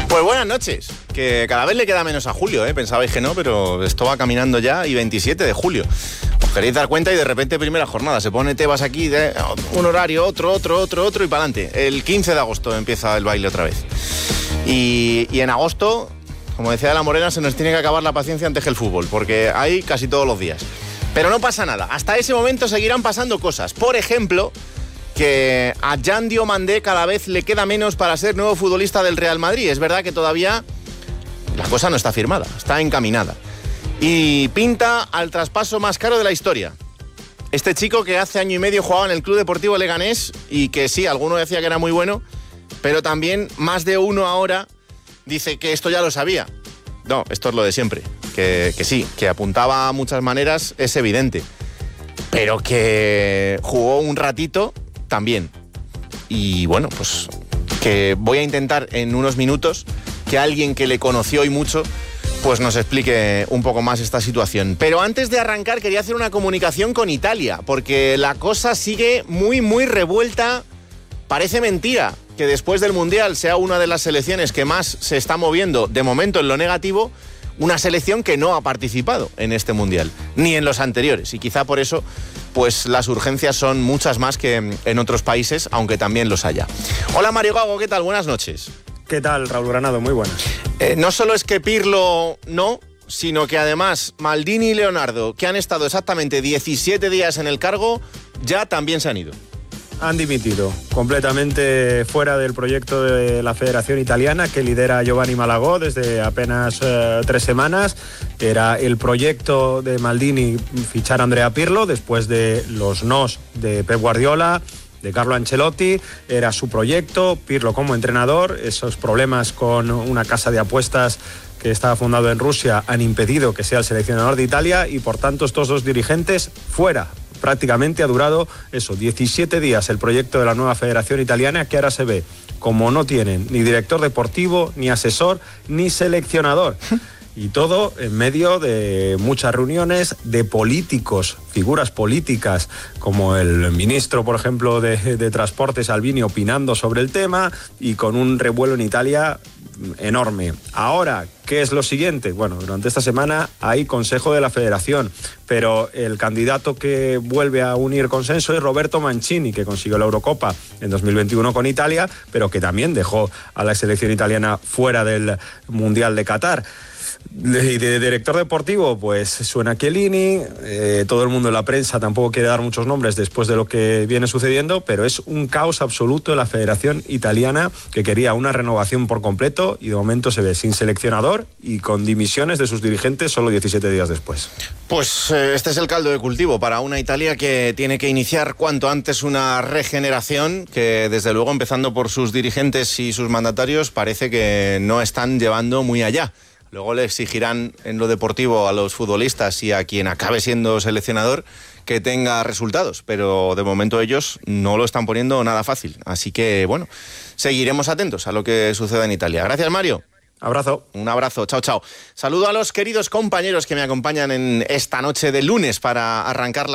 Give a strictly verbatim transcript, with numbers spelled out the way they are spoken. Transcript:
Pues buenas noches, que cada vez le queda menos a julio, ¿eh? Pensabais que no, pero esto va caminando ya y veintisiete de julio. Os queréis dar cuenta y de repente primera jornada, se pone Tebas aquí, de un horario, otro, otro, otro, otro y para adelante. El quince de agosto empieza el baile otra vez. Y, y en agosto, como decía la Morena, se nos tiene que acabar la paciencia antes que el fútbol, porque hay casi todos los días. Pero no pasa nada, hasta ese momento seguirán pasando cosas. Por ejemplo, que a Jan Diomandé cada vez le queda menos para ser nuevo futbolista del Real Madrid. Es verdad que todavía la cosa no está firmada, está encaminada. Y pinta al traspaso más caro de la historia. Este chico que hace año y medio jugaba en el Club Deportivo Leganés y que sí, alguno decía que era muy bueno, pero también más de uno ahora dice que esto ya lo sabía. No, esto es lo de siempre. Que, que sí, que apuntaba a muchas maneras, es evidente. Pero que jugó un ratito también. Y bueno, pues que voy a intentar en unos minutos que alguien que le conoció y mucho pues nos explique un poco más esta situación. Pero antes de arrancar quería hacer una comunicación con Italia, porque la cosa sigue muy muy revuelta. Parece mentira que después del Mundial sea una de las selecciones que más se está moviendo de momento en lo negativo, una selección que no ha participado en este Mundial, ni en los anteriores, y quizá por eso pues las urgencias son muchas más que en otros países, aunque también los haya. Hola Mario Gago, ¿qué tal? Buenas noches. ¿Qué tal, Raúl Granado? Muy buenas. Eh, no solo es que Pirlo no, sino que además Maldini y Leonardo, que han estado exactamente diecisiete días en el cargo, ya también se han ido. Han dimitido, completamente fuera del proyecto de la Federación Italiana que lidera Giovanni Malagò desde apenas eh, tres semanas. Era el proyecto de Maldini fichar a Andrea Pirlo después de los nos de Pep Guardiola, de Carlo Ancelotti. Era su proyecto, Pirlo como entrenador. Esos problemas con una casa de apuestas que estaba fundado en Rusia han impedido que sea el seleccionador de Italia y por tanto estos dos dirigentes fuera. Prácticamente ha durado eso, diecisiete días el proyecto de la nueva Federación Italiana, que ahora se ve como no tienen ni director deportivo, ni asesor, ni seleccionador. Y todo en medio de muchas reuniones de políticos, figuras políticas, como el ministro, por ejemplo, de, de Transporte, Salvini, opinando sobre el tema, y con un revuelo en Italia enorme. Ahora, ¿qué es lo siguiente? Bueno, durante esta semana hay Consejo de la Federación, pero el candidato que vuelve a unir consenso es Roberto Mancini, que consiguió la Eurocopa en dos mil veintiuno con Italia, pero que también dejó a la selección italiana fuera del Mundial de Qatar. De, de director deportivo, pues suena Chiellini, eh, todo el mundo en la prensa tampoco quiere dar muchos nombres después de lo que viene sucediendo, pero es un caos absoluto de la Federación Italiana, que quería una renovación por completo y de momento se ve sin seleccionador y con dimisiones de sus dirigentes solo diecisiete días después. Pues eh, este es el caldo de cultivo para una Italia que tiene que iniciar cuanto antes una regeneración que, desde luego, empezando por sus dirigentes y sus mandatarios, parece que no están llevando muy allá. Luego le exigirán en lo deportivo a los futbolistas y a quien acabe siendo seleccionador que tenga resultados, pero de momento ellos no lo están poniendo nada fácil. Así que, bueno, seguiremos atentos a lo que suceda en Italia. Gracias, Mario. Abrazo. Un abrazo, chao, chao. Saludo a los queridos compañeros que me acompañan en esta noche de lunes para arrancar la